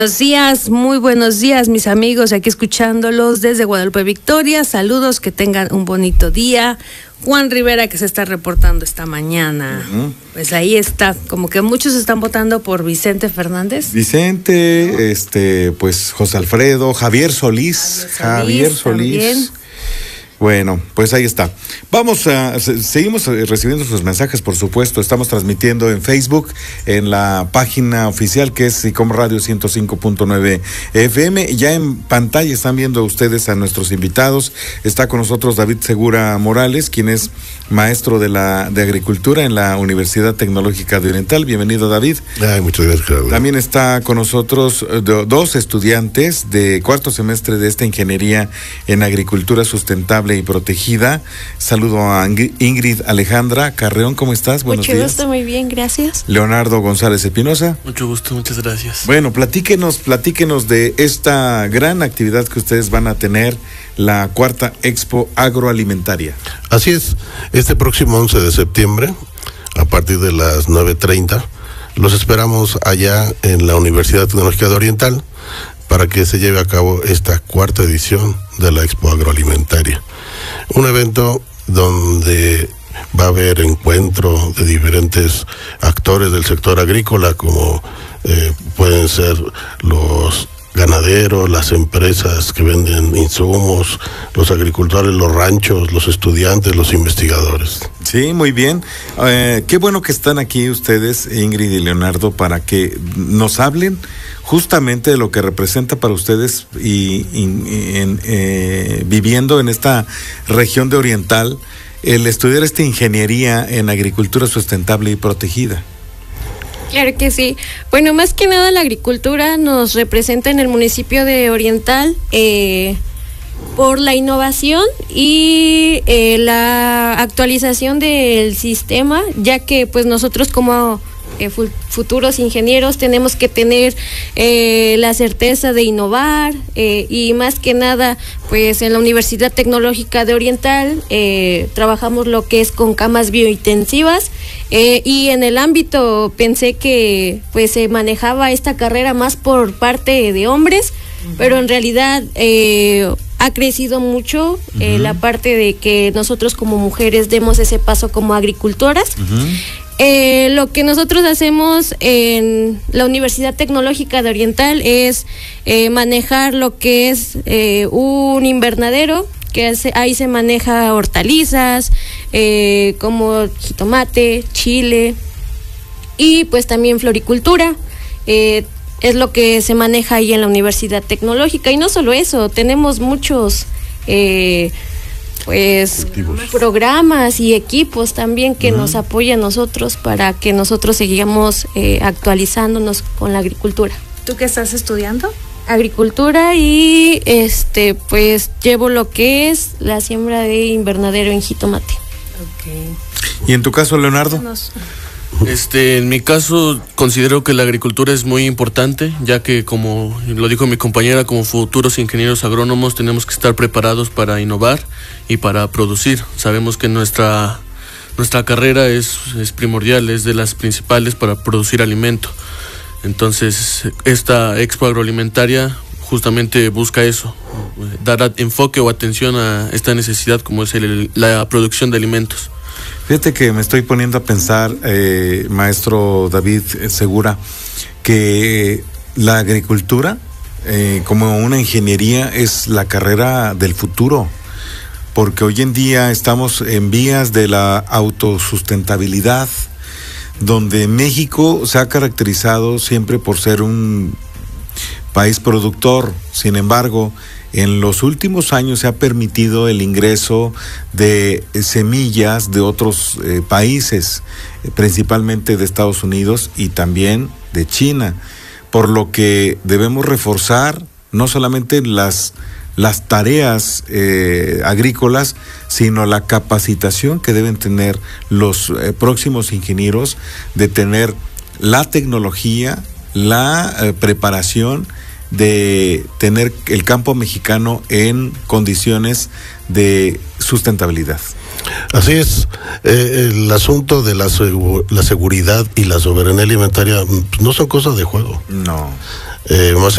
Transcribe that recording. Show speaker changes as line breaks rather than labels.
Buenos días, muy buenos días mis amigos, aquí escuchándolos desde Guadalupe Victoria. Saludos, que tengan un bonito día. Juan Rivera, que se está reportando esta mañana. Pues ahí está, como que muchos están votando por Vicente Fernández.
Vicente, pues José Alfredo, Javier Solís.
También.
Bueno, pues ahí está. Seguimos recibiendo sus mensajes, por supuesto. Estamos transmitiendo en Facebook, en la página oficial que es SICOM Radio 105.9 FM. Ya en pantalla están viendo ustedes a nuestros invitados. Está con nosotros David Segura Morales, quien es maestro de Agricultura en la Universidad Tecnológica de Oriental. Bienvenido, David.
Muchas gracias, Claudio.
También está con nosotros dos estudiantes de cuarto semestre de esta Ingeniería en Agricultura Sustentable y Protegida. Saludo a Ingrid Alejandra Carreón, ¿cómo estás? Buenos días.
Mucho gusto, muy bien, gracias.
Leonardo González Espinosa.
Mucho gusto, muchas gracias.
Bueno, platíquenos de esta gran actividad que ustedes van a tener, la cuarta Expo Agroalimentaria.
Así es, este próximo 11 de septiembre, a partir de las 9:30, los esperamos allá en la Universidad Tecnológica de Oriental para que se lleve a cabo esta cuarta edición de la Expo Agroalimentaria. Un evento donde va a haber encuentro de diferentes actores del sector agrícola, como pueden ser los ganaderos, las empresas que venden insumos, los agricultores, los ranchos, los estudiantes, los investigadores.
Sí, muy bien. Qué bueno que están aquí ustedes, Ingrid y Leonardo, para que nos hablen justamente de lo que representa para ustedes viviendo en esta región de Oriental, el estudiar esta ingeniería en agricultura sustentable y protegida.
Claro que sí. Bueno, más que nada la agricultura nos representa en el municipio de Oriental por la innovación y la actualización del sistema, ya que pues nosotros como futuros ingenieros tenemos que tener la certeza de innovar y más que nada pues en la Universidad Tecnológica de Oriental trabajamos lo que es con camas biointensivas y en el ámbito pensé que pues se manejaba esta carrera más por parte de hombres, pero en realidad ha crecido mucho la parte de que nosotros como mujeres demos ese paso como agricultoras. Lo que nosotros hacemos en la Universidad Tecnológica de Oriental es manejar lo que es un invernadero, que ahí se maneja hortalizas, como jitomate, chile y pues también floricultura. Es lo que se maneja ahí en la Universidad Tecnológica. Y no solo eso, tenemos muchos programas y equipos también que nos apoyan a nosotros para que nosotros sigamos actualizándonos con la agricultura.
¿Tú qué estás estudiando?
Agricultura y pues llevo lo que es la siembra de invernadero en jitomate.
Okay.
¿Y en tu caso, Leonardo?
En mi caso considero que la agricultura es muy importante, ya que como lo dijo mi compañera, como futuros ingenieros agrónomos tenemos que estar preparados para innovar y para producir. Sabemos que nuestra carrera es primordial, es de las principales para producir alimento. Entonces esta Expo Agroalimentaria justamente busca eso, dar enfoque o atención a esta necesidad como es la producción de alimentos.
Fíjate que me estoy poniendo a pensar, maestro David Segura, que la agricultura, como una ingeniería, es la carrera del futuro, porque hoy en día estamos en vías de la autosustentabilidad, donde México se ha caracterizado siempre por ser un país productor. Sin embargo, en los últimos años se ha permitido el ingreso de semillas de otros países, principalmente de Estados Unidos y también de China, por lo que debemos reforzar no solamente las tareas agrícolas, sino la capacitación que deben tener los próximos ingenieros de tener la tecnología, la preparación de tener el campo mexicano en condiciones de sustentabilidad.
Así es, el asunto de la seguridad y la soberanía alimentaria no son cosas de juego.
No.
Más